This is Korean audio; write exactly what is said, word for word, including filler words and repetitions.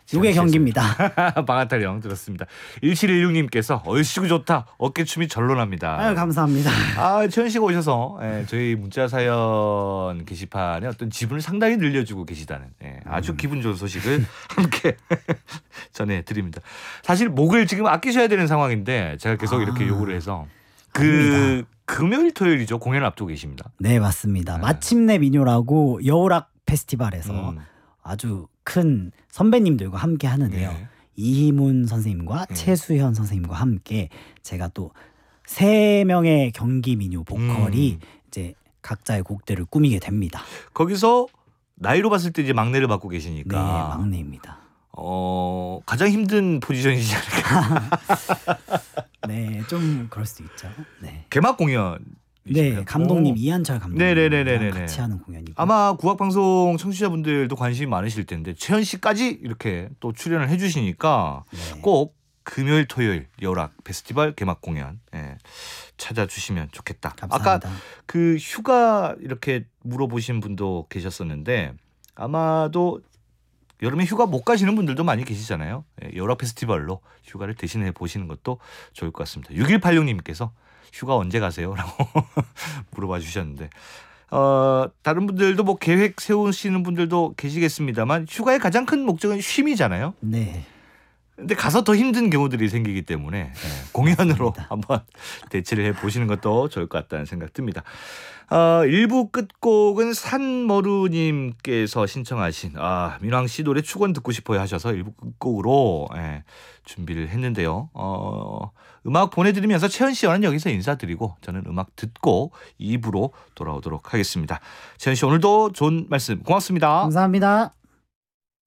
요게 경기입니다. 방아탈령 들었습니다. 일칠일육님께서 얼씨구 좋다. 어깨춤이 절로납니다. 아유, 감사합니다. 아, 최현 씨가 오셔서 예, 저희 문자 사연 게시판에 어떤 지분을 상당히 늘려주고 계시다는 예, 아주 음. 기분 좋은 소식을 함께 전해드립니다. 사실 목을 지금 아끼셔야 되는 상황인데 제가 계속 아. 이렇게 요구를 해서 그 아닙니다. 금요일 토요일이죠. 공연을 앞두고 계십니다. 네, 맞습니다. 네. 마침내 민요라고 여우락 페스티벌에서 음. 아주 큰 선배님들과 함께 하는데요. 네. 이희문 선생님과 네. 최수현 선생님과 함께 제가 또 세 명의 경기 민요 보컬이 음. 이제 각자의 곡들을 꾸미게 됩니다. 거기서 나이로 봤을 때 이제 막내를 맡고 계시니까 네, 막내입니다. 어, 가장 힘든 포지션이지 않을까. 네, 좀 그럴 수 있죠. 네. 개막 공연. 네, 감독님 이한철 감독님이랑 네네네네네. 같이 하는 공연이고. 아마 국악방송 청취자분들도 관심이 많으실 텐데 최현 씨까지 이렇게 또 출연을 해주시니까 네. 꼭 금요일 토요일 여우락 페스티벌 개막 공연 예, 찾아주시면 좋겠다. 감사합니다. 아까 그 휴가 이렇게 물어보신 분도 계셨었는데 아마도 여름에 휴가 못 가시는 분들도 많이 계시잖아요. 예, 여우락 페스티벌로 휴가를 대신해 보시는 것도 좋을 것 같습니다. 육일팔육님께서 휴가 언제 가세요? 라고 물어봐 주셨는데 어, 다른 분들도 뭐 계획 세우시는 분들도 계시겠습니다만 휴가의 가장 큰 목적은 쉼이잖아요. 네. 근데 가서 더 힘든 경우들이 생기기 때문에 예, 공연으로 맞습니다. 한번 대체를 해보시는 것도 좋을 것 같다는 생각 듭니다. 어, 일 부 끝곡은 산머루님께서 신청하신 아, 민왕씨 노래 축원 듣고 싶어요 하셔서 일 부 끝곡으로 예, 준비를 했는데요. 어, 음악 보내드리면서 채연 씨와는 여기서 인사드리고 저는 음악 듣고 이 부로 돌아오도록 하겠습니다. 채연 씨 오늘도 좋은 말씀 고맙습니다. 감사합니다.